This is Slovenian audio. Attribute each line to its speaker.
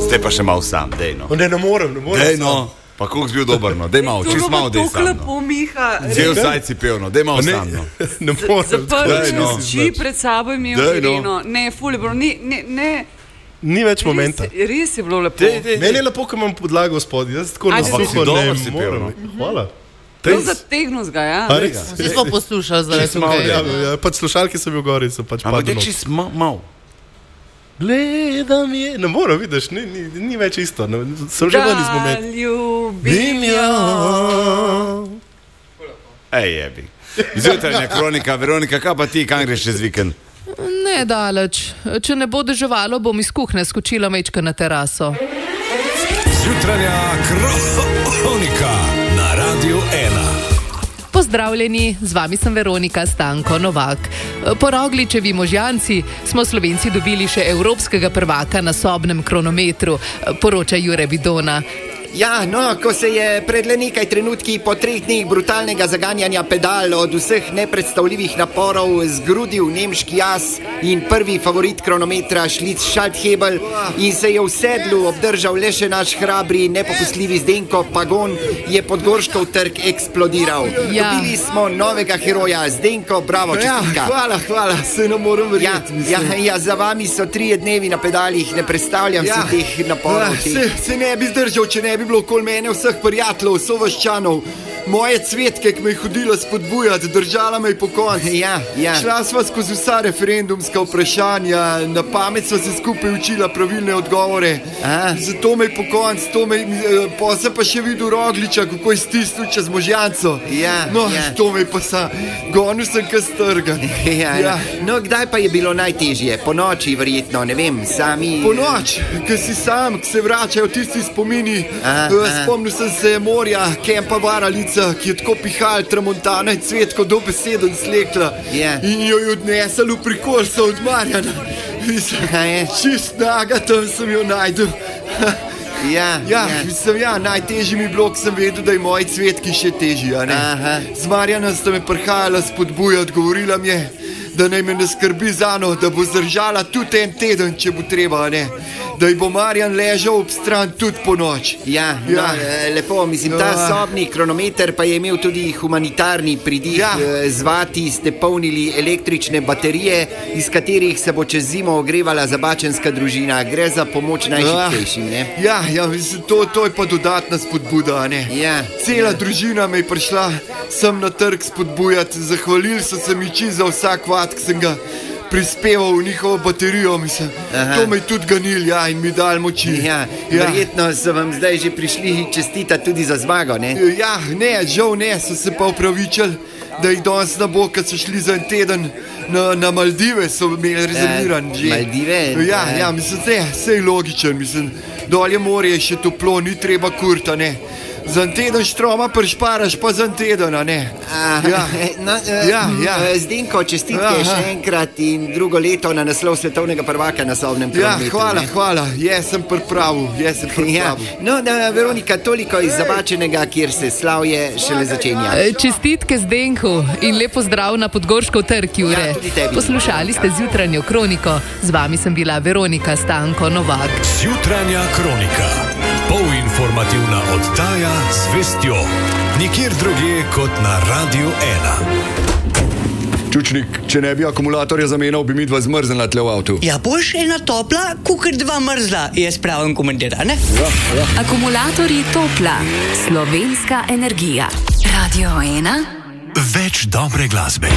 Speaker 1: Zdaj pa še malo sam, dej no.
Speaker 2: Ne morem.
Speaker 1: Dej no, pa koliko si bil dober, no. Dej malo, čist malo dej sam,
Speaker 3: lepo, Miha.
Speaker 1: Cel sajci pev, no. Dej malo sam, no.
Speaker 2: Ne morem.
Speaker 3: Zaprti oči pred sabo imel Irino. Ne, ful je bilo,
Speaker 2: Ni več momenta.
Speaker 3: Res je bilo lepo.
Speaker 2: Meni je lepo, ko imam podlago spodaj. Jaz tako
Speaker 1: suho ne morem.
Speaker 2: Hvala.
Speaker 3: Prav zategnus ga, ja.
Speaker 4: Vsi smo poslušali zaradi
Speaker 2: tega. Pač slušalke so bil gori, so pač padli.
Speaker 1: Ampak je čist malo.
Speaker 2: Gledam je, ne morem, vidiš, ni več isto, sem že ven iz momenta.
Speaker 3: Da ljubim jo.
Speaker 1: Ej, jebi. Zjutranja kronika, Veronika, kaj pa ti, kam greš čez vikend?
Speaker 4: Ne daleč. Če ne bo deževalo, bom iz kuhne skočila mečka na teraso.
Speaker 5: Zjutranja kronika na Radiu 1.
Speaker 4: Pozdravljeni, z vami sem Veronika Stanko Novak. Po Rogličevi Možjanci smo Slovenci dobili še evropskega prvaka na sobnem kronometru, poroča Jure Vidona.
Speaker 6: Ja, no, ko se je pred le nekaj trenutki po 3 dneh brutalnega zaganjanja pedal od vseh nepredstavljivih naporov zgrudil nemški jaz in prvi favorit kronometra Šlic Schalthebel in se je v sedlu obdržal le še naš hrabri, nepopustljivi Zdenko Pagon, je Podgorškov trg eksplodiral.
Speaker 4: Ja.
Speaker 6: Dobili smo novega heroja, Zdenko, bravo, čestitka.
Speaker 2: Hvala, se ne morem verjeti.
Speaker 6: Ja, za vami so 3 dnevi na pedalih, ne predstavljam si teh naporov.
Speaker 2: Se ne bi zdržal, če ne bi bilo okoli mene vseh prijateljev, sovaščanov, moje cvetke, ki me je hodila spodbujati, držala me je po koncu.
Speaker 6: Ja.
Speaker 2: Šla sva skozi vsa referendumska vprašanja, na pamet sva se skupaj učila pravilne odgovore. Zato me je po koncu, pa sem pa še videl Rogliča, kako je stisnil čez Možjanco. To me je pa gonil sem kaj strgan.
Speaker 6: No, kdaj pa je bilo najtežje? Po noči verjetno, ne vem, sami...
Speaker 2: Po noč, ko si sam, ko se vračajo tisti spomini. Spomnil sem se morja, kempa Varalica, ki je tako pihal tramontana in Cvetko dobesedno slekla in jo je odnesel v prikolsa od Marjana. Čist naga, tam sem jo najdel. Najtežji mi je bilo, ko sem vedel, da je moji Cvetki še težji. Z Marjanom sta me prihajala spodbujati, govorila mi je, da naj me ne skrbi zano, da bo zdržala tudi en teden, če bo treba, da ji bo Marjan ležal ob stran tudi po noč.
Speaker 6: Lepo, mislim, ta sobni kronometer pa je imel tudi humanitarni pridih. Z vati ste polnili električne baterije, iz katerih se bo čez zimo ogrevala zabačenska družina. Gre za pomoč najšibkejšim, ne?
Speaker 2: Mislim, to je pa dodatna spodbuda, ne? Cela družina me je prišla sem na trg spodbujati, zahvalili so se mi za vsak vat, ki sem ga prispeval v njihovo baterijo, mislim. To me je tudi ganil, in mi dal moči.
Speaker 6: Verjetno so vam zdaj že prišli čestitati tudi za zmago, ne?
Speaker 2: Žal ne, so se pa upravičili, da jih danes ne bo, kad so šli za en teden na Maldive, so imeli rezerviran že.
Speaker 6: Maldive?
Speaker 2: Mislim, sej logičen, mislim, dolje morje je še toplo, ni treba kurta, ne. Za en teden štroma prešparaš, pa za en teden, a ne?
Speaker 6: Zdenko, čestitke še enkrat in drugo leto na naslov svetovnega prvaka na sobnem kronometru.
Speaker 2: Hvala, sem pripravil.
Speaker 6: No, Veronika, toliko iz Zabačenega, kjer se slavje šele začenja.
Speaker 4: Čestitke Zdenku in lepo zdrav na Podgorškov trg, Jure. Poslušali ste Zjutranjo kroniko, z vami sem bila Veronika Stanko Novak.
Speaker 5: Zjutranja kronika, polinformativna oddaja z vestjo, nikjer drugje kot na Radiu 1.
Speaker 1: Čučnik, če ne bi akumulatorja zamenjal, bi midva zmrznila tle v avtu.
Speaker 7: Boš ena topla, kukor 2 mrzla, je spravim komentar, ne?
Speaker 8: Akumulatorji Topla, slovenska energija. Radio 1.
Speaker 5: Več dobre glasbe.